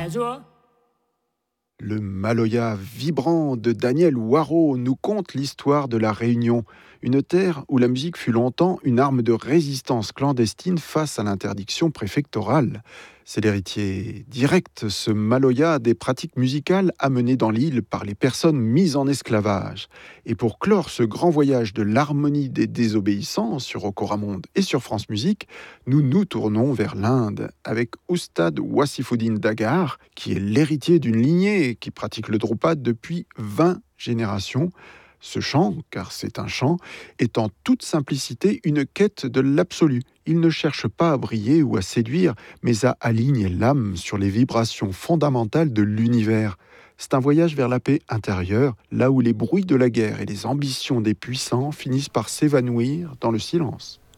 Le Maloya vibrant de Daniel Waro nous conte l'histoire de la Réunion, une terre où la musique fut longtemps une arme de résistance clandestine face à l'interdiction préfectorale. C'est l'héritier direct, ce Maloya, des pratiques musicales amenées dans l'île par les personnes mises en esclavage. Et pour clore ce grand voyage de l'harmonie des désobéissants sur Okoramonde et sur France Musique, nous nous tournons vers l'Inde avec Oustad Wassifuddin Dagar, qui est l'héritier d'une lignée qui pratique le Drupad depuis 20 générations. Ce chant, car c'est un chant, est en toute simplicité une quête de l'absolu. Il ne cherche pas à briller ou à séduire, mais à aligner l'âme sur les vibrations fondamentales de l'univers. C'est un voyage vers la paix intérieure, là où les bruits de la guerre et les ambitions des puissants finissent par s'évanouir dans le silence.